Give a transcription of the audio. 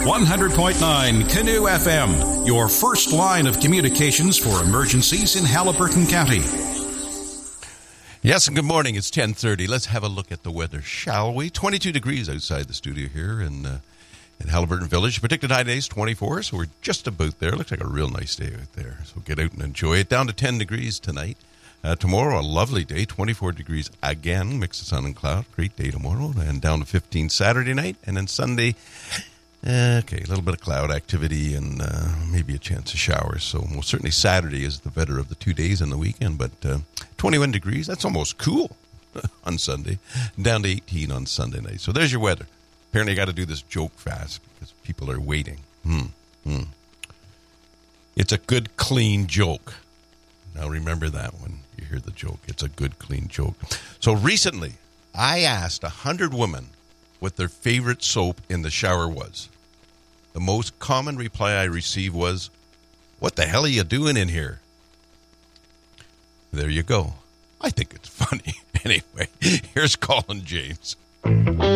100.9 Canoe FM, your first line of communications for emergencies in Haliburton County. Yes, and good morning. It's 10:30. Let's have a look at the weather, shall we? 22 degrees outside the studio here in Haliburton Village. Predicted high days 24, so we're just about there. Looks like a real nice day out there. So get out and enjoy it. Down to 10 degrees tonight. Tomorrow, a lovely day, 24 degrees again, mix of sun and cloud. Great day tomorrow. And down to 15 Saturday night. And then Sunday, a little bit of cloud activity and maybe a chance of showers. So most certainly Saturday is the better of the 2 days in the weekend. But 21 degrees, that's almost cool on Sunday. Down to 18 on Sunday night. So there's your weather. Apparently I got to do this joke fast because people are waiting. It's a good, clean joke. Now remember that when you hear the joke. It's a good, clean joke. So recently, I asked 100 women what their favorite soap in the shower was. The most common reply I received was, "What the hell are you doing in here?" There you go. I think it's funny. Anyway, here's Colin James.